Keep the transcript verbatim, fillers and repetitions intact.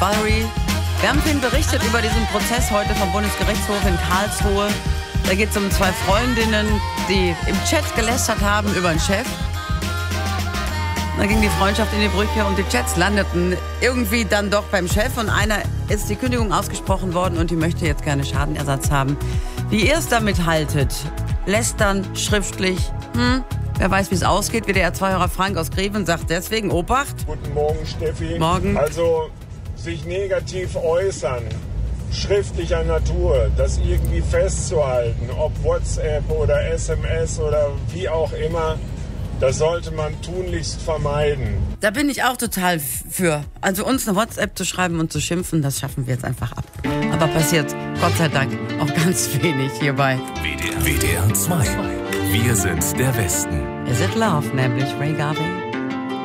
Valerie. Wir haben vorhin berichtet über diesen Prozess heute vom Bundesgerichtshof in Karlsruhe. Da geht es um zwei Freundinnen, die im Chat gelästert haben über einen Chef. Da ging die Freundschaft in die Brüche und die Chats landeten irgendwie dann doch beim Chef. Und einer ist die Kündigung ausgesprochen worden und die möchte jetzt gerne Schadenersatz haben. Wie ihr es damit haltet, lästern schriftlich, hm, wer weiß, wie es ausgeht. W D R zwei-Hörer Frank aus Greven sagt deswegen, Obacht. Guten Morgen, Steffi. Morgen. Also sich negativ äußern, schriftlicher Natur, das irgendwie festzuhalten, ob WhatsApp oder S M S oder wie auch immer, das sollte man tunlichst vermeiden. Da bin ich auch total für. Also uns eine WhatsApp zu schreiben und zu schimpfen, das schaffen wir jetzt einfach ab. Aber passiert, Gott sei Dank, auch ganz wenig hierbei. W D R zwei. Wir sind der Westen. Is it love, nämlich Ray Garvey.